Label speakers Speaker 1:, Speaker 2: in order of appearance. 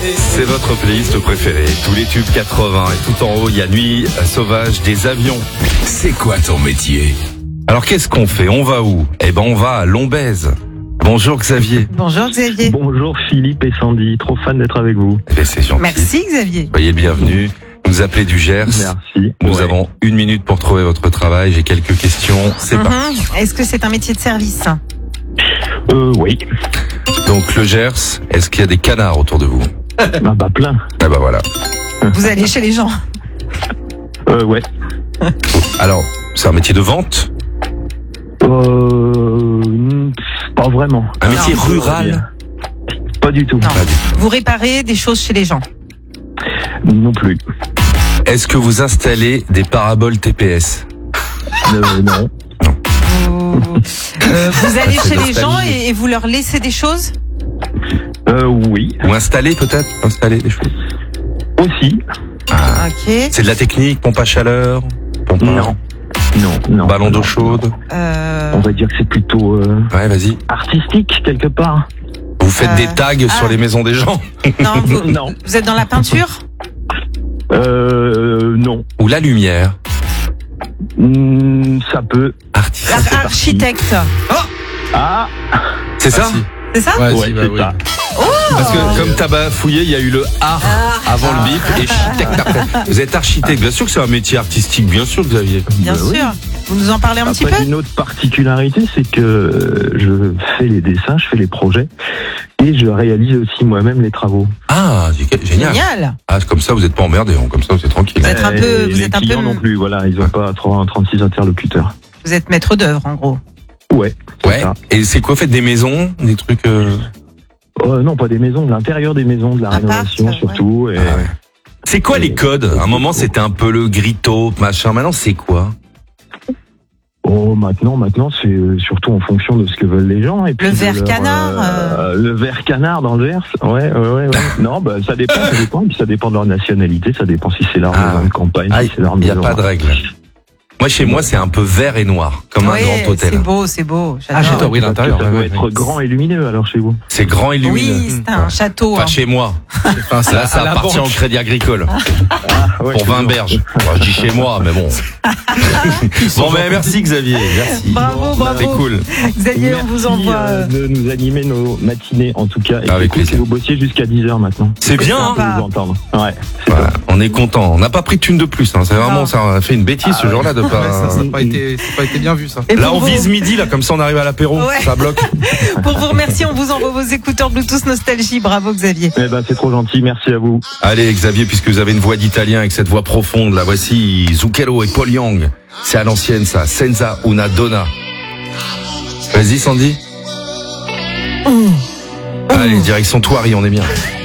Speaker 1: C'est votre playlist préférée. Tous les tubes 80 et tout en haut, il y a Nuit sauvage des avions.
Speaker 2: C'est quoi ton métier?
Speaker 1: Alors qu'est-ce qu'on fait? On va où? Eh ben on va à Lombez. Bonjour Xavier.
Speaker 3: Bonjour Xavier.
Speaker 4: Bonjour Philippe et Sandy, trop fan d'être avec vous.
Speaker 1: Eh, c'est gentil.
Speaker 3: Merci Xavier.
Speaker 1: Soyez le bienvenu. Vous appelez du Gers.
Speaker 4: Merci.
Speaker 1: Nous avons 1 minute pour trouver votre travail. J'ai quelques questions. C'est parti.
Speaker 3: Est-ce que c'est un métier de service?
Speaker 4: Oui.
Speaker 1: Donc le Gers, est-ce qu'il y a des canards autour de vous?
Speaker 4: Ah bah plein.
Speaker 1: Ah bah voilà.
Speaker 3: Vous allez chez les gens?
Speaker 4: Ouais.
Speaker 1: Alors, c'est un métier de vente?
Speaker 4: Pas vraiment.
Speaker 1: Un métier
Speaker 3: Non.
Speaker 1: rural?
Speaker 4: Pas du tout.
Speaker 3: Non. Vous réparez des choses chez les gens?
Speaker 4: Non plus.
Speaker 1: Est-ce que vous installez des paraboles TPS?
Speaker 4: Non.
Speaker 3: Vous allez
Speaker 1: C'est
Speaker 3: chez les
Speaker 1: nostalgique.
Speaker 3: gens et vous leur laissez des choses?
Speaker 4: Oui.
Speaker 1: Ou installer peut-être? Installer des choses?
Speaker 4: Aussi.
Speaker 3: Ok.
Speaker 1: C'est de la technique, pompe à chaleur? Pompe à...
Speaker 4: Non.
Speaker 1: Ballon d'eau chaude?
Speaker 4: On va dire que c'est plutôt
Speaker 1: Ouais, vas-y.
Speaker 4: artistique quelque part.
Speaker 1: Vous faites des tags sur les maisons des gens?
Speaker 3: Non,
Speaker 4: Non.
Speaker 3: vous êtes dans la peinture?
Speaker 4: Non.
Speaker 1: Ou la lumière?
Speaker 4: Ça peut.
Speaker 1: Artiste.
Speaker 3: Architecte.
Speaker 4: Ah.
Speaker 1: C'est ça?
Speaker 3: C'est ça?
Speaker 4: Ouais,
Speaker 5: si, bah
Speaker 4: c'est
Speaker 5: oui.
Speaker 4: ça.
Speaker 1: Parce que comme t'as bafouillé, il y a eu le art avant le bip et architecte après. Vous êtes architecte, bien sûr que c'est un métier artistique, bien sûr Xavier.
Speaker 3: Bien
Speaker 4: Bah oui.
Speaker 3: sûr. Vous nous en parlez un petit
Speaker 4: Après,
Speaker 3: peu?
Speaker 4: j'ai une autre particularité, c'est que je fais les dessins, je fais les projets et je réalise aussi moi-même les travaux.
Speaker 1: Ah, génial.
Speaker 3: Génial.
Speaker 1: Ah, comme ça vous n'êtes pas emmerdé, hein, comme ça c'est tranquille.
Speaker 3: Vous êtes un peu-
Speaker 4: Et
Speaker 3: vous
Speaker 4: les
Speaker 3: êtes un peu-
Speaker 4: clients non plus, voilà, ils n'ont pas 36 interlocuteurs.
Speaker 3: Vous êtes maître d'œuvre en gros.
Speaker 4: Ouais. c'est
Speaker 1: Ouais.
Speaker 4: ça.
Speaker 1: Et c'est quoi, faites des maisons, des trucs
Speaker 4: Non, pas des maisons, de l'intérieur des maisons, de la
Speaker 3: Appart,
Speaker 4: rénovation
Speaker 3: ouais.
Speaker 4: surtout. Et...
Speaker 1: Ah ouais. C'est quoi les codes? À un moment c'était un peu le gritto, machin. Maintenant c'est quoi?
Speaker 4: Oh, maintenant, c'est surtout en fonction de ce que veulent les gens. Et puis
Speaker 3: Le
Speaker 4: de
Speaker 3: vert canard,
Speaker 4: Le vert canard dans le Gers. Ouais. Non, bah, ça dépend. Puis ça dépend de leur nationalité, ça dépend si c'est leur maison de campagne,
Speaker 1: Ah,
Speaker 4: si c'est leur
Speaker 1: il n'y a
Speaker 4: maison.
Speaker 1: pas de règle. Moi chez moi c'est un peu vert et noir, comme un
Speaker 3: Ouais,
Speaker 1: grand hôtel.
Speaker 3: c'est beau.
Speaker 5: Ah,
Speaker 3: J'adore.
Speaker 5: j'adore, oui, l'intérieur.
Speaker 4: Ça doit
Speaker 5: ouais,
Speaker 4: être
Speaker 5: ouais.
Speaker 4: grand et lumineux alors chez vous.
Speaker 1: C'est grand et lumineux.
Speaker 3: Oui, c'est un château.
Speaker 1: Pas
Speaker 3: hein.
Speaker 1: chez moi.
Speaker 5: Enfin, c'est
Speaker 1: Là, ça
Speaker 5: à la
Speaker 1: appartient
Speaker 5: banque.
Speaker 1: au Crédit Agricole.
Speaker 4: Ouais,
Speaker 1: Pour 20 berges. Bon, je dis chez moi, mais bon. Bon, ben, merci Xavier. Merci.
Speaker 3: Bravo.
Speaker 1: C'est cool.
Speaker 3: Xavier, on vous envoie.
Speaker 4: de nous animer nos matinées en tout cas. Et
Speaker 1: Avec
Speaker 4: c'est cool
Speaker 1: plaisir.
Speaker 4: que vous bossiez jusqu'à 10h maintenant.
Speaker 1: C'est bien, hein.
Speaker 4: On peut vous entendre. Ouais.
Speaker 1: Voilà, on est content. On n'a pas pris de thune de plus. Hein. C'est vraiment,
Speaker 3: Non.
Speaker 1: ça a fait une bêtise ce jour-là de
Speaker 5: Ouais,
Speaker 1: pas.
Speaker 5: ça n'a pas été bien vu, ça.
Speaker 3: Et
Speaker 1: Là,
Speaker 3: pour
Speaker 1: on
Speaker 3: vous-
Speaker 1: vise midi, là, comme ça, on arrive à l'apéro.
Speaker 3: Ouais.
Speaker 1: Ça bloque.
Speaker 3: Pour vous remercier, on vous envoie vos écouteurs Bluetooth Nostalgie. Bravo Xavier.
Speaker 4: Eh ben, c'est trop gentil. Merci à vous.
Speaker 1: Allez, Xavier, puisque vous avez une voix d'italien avec cette voix profonde, là, voici Zucchero et Paul Young. C'est à l'ancienne, ça. Senza una donna. Vas-y, Sandy. Allez, direction Thoiry, on est bien.